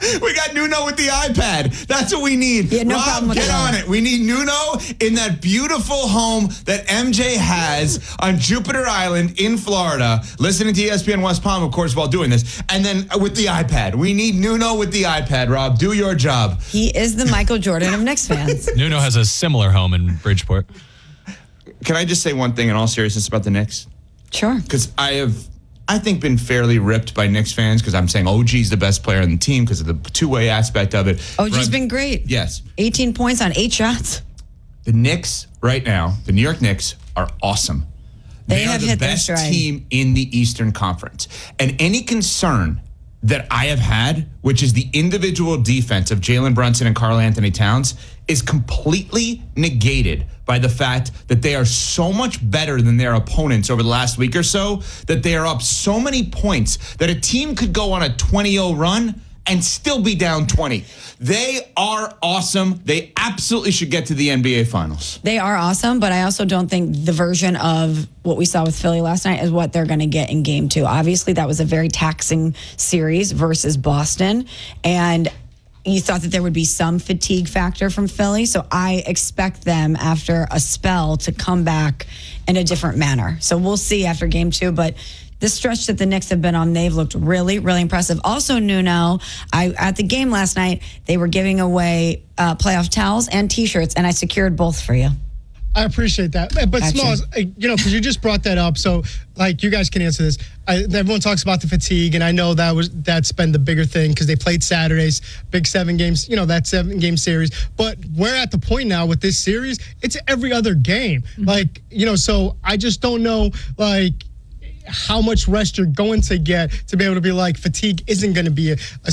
We got Nuno with the iPad. That's what we need. Yeah, no Rob, problem with get that. on it. We need Nuno in that beautiful home that MJ has on Jupiter Island in Florida, listening to ESPN West Palm, of course, while doing this. And then with the iPad. We need Nuno with the iPad, Rob. Do your job. He is the Michael Jordan of Knicks fans. Nuno has a similar home in Bridgeport. Can I just say one thing in all seriousness about the Knicks? Sure. Because I think, been fairly ripped by Knicks fans because I'm saying OG's the best player on the team because of the two-way aspect of it. OG's been great. Yes. 18 points on 8 shots. The Knicks right now, the New York Knicks, are awesome. They are have the hit their best stride. team in the Eastern Conference. And any concern that I have had, which is the individual defense of Jalen Brunson and Karl Anthony Towns, is completely negated by the fact that they are so much better than their opponents over the last week or so, that they are up so many points that a team could go on a 20-0 run and still be down 20. They are awesome. They absolutely should get to the NBA Finals. They are awesome, but I also don't think the version of what we saw with Philly last night is what they're going to get in game 2. Obviously, that was a very taxing series versus Boston, and you thought that there would be some fatigue factor from Philly, so I expect them after a spell to come back in a different manner. So we'll see after game 2, but this stretch that the Knicks have been on, they've looked really, really impressive. Also, Nuno, at the game last night, they were giving away playoff towels and T-shirts, and I secured both for you. I appreciate that. But Smalls, because you just brought that up, so you guys can answer this. Everyone talks about the fatigue, and I know that's been the bigger thing because they played Saturdays, big 7 games, that 7-game series. But we're at the point now with this series, it's every other game. So I just don't know, how much rest you're going to get to be able to be fatigue isn't going to be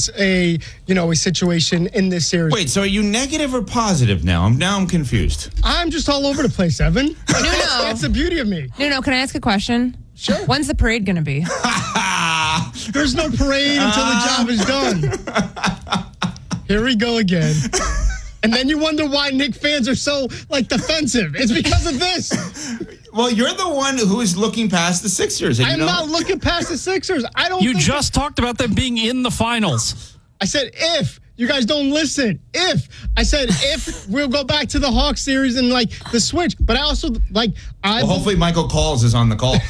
a situation in this series. Wait, so are you negative or positive now? I'm confused. I'm just all over the place, Evan. That's the beauty of me. No, can I ask a question? Sure. When's the parade going to be? There's no parade until the job is done. Here we go again. And then you wonder why Knicks fans are so defensive. It's because of this. Well, you're the one who is looking past the Sixers. I'm not looking past the Sixers. You just talked about them being in the finals. I said if. You guys don't listen. I said if we'll go back to the Hawks series and the switch. But I also hopefully Michael Calls is on the call.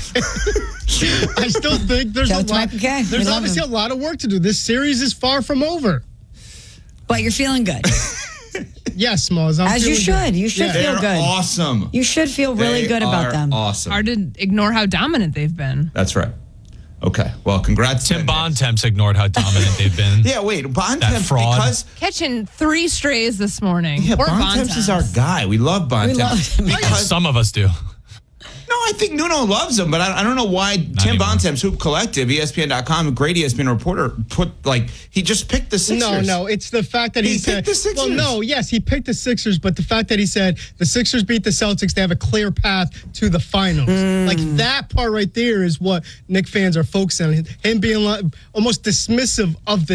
I still think there's There's obviously a lot of work to do. This series is far from over. But you're feeling good. Yes, Smalls. As you should. Good. You should feel They're good. Awesome. You should feel really good about them. Awesome. Hard to ignore how dominant they've been. That's right. Okay. Well, congrats. Tim Bontemps ignored how dominant they've been. Yeah, wait. Bontemps, fraud. because Catching 3 strays this morning. yeah, Poor Bontemps is our guy. We love Bontemps. We love him. Because, Some of us do. no, I think Nuno loves him, but I don't know why Tim anymore. Bontemps, Hoop Collective, ESPN.com, a great ESPN reporter, he just picked the Sixers. No, it's the fact that He he said. picked the Sixers. Well, no, yes, he picked the Sixers, but the fact that he said the Sixers beat the Celtics, they have a clear path to the finals. That part right there is what Knicks fans are focusing on. Him being almost dismissive of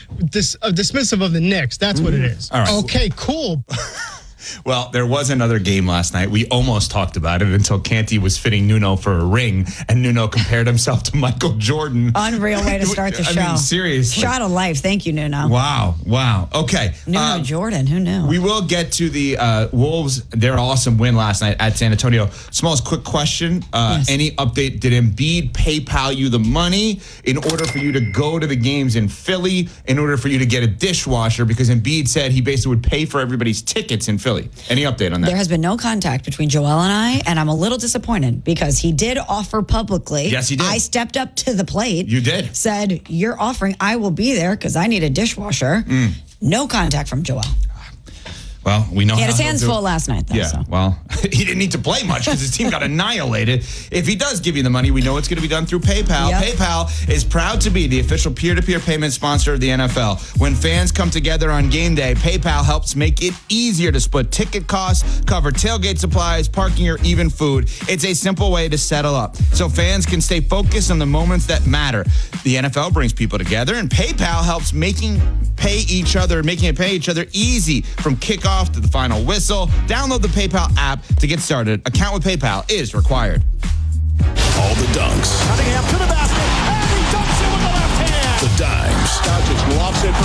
the Knicks. That's what it is. All right. Okay, cool. Well, there was another game last night. We almost talked about it until Canty was fitting Nuno for a ring, and Nuno compared himself to Michael Jordan. Unreal way to start the show. I mean, seriously. Shot of life. Thank you, Nuno. Wow. Okay. Nuno Jordan. Who knew? We will get to the Wolves. Their awesome win last night at San Antonio. Smalls, quick question. Yes. Any update? Did Embiid PayPal you the money in order for you to go to the games in Philly, in order for you to get a dishwasher? Because Embiid said he basically would pay for everybody's tickets in Philly. Any update on that? There has been no contact between Joel and I'm a little disappointed because he did offer publicly. Yes, he did. I stepped up to the plate. You did. Said, you're offering, I will be there because I need a dishwasher. No contact from Joel. Well, we know He had how his he'll hands do it. full last night, though. Yeah, So. well, he didn't need to play much because his team got annihilated. If he does give you the money, we know it's going to be done through PayPal. Yep. PayPal is proud to be the official peer-to-peer payment sponsor of the NFL. When fans come together on game day, PayPal helps make it easier to split ticket costs, cover tailgate supplies, parking, or even food. It's a simple way to settle up so fans can stay focused on the moments that matter. The NFL brings people together, and PayPal helps making it pay each other easy from kickoff to the final whistle. Download the PayPal app to get started. Account with PayPal is required. All the dunks. Cunningham to the basket, and he dunks it with the left hand. The dimes. Doncic lofts it for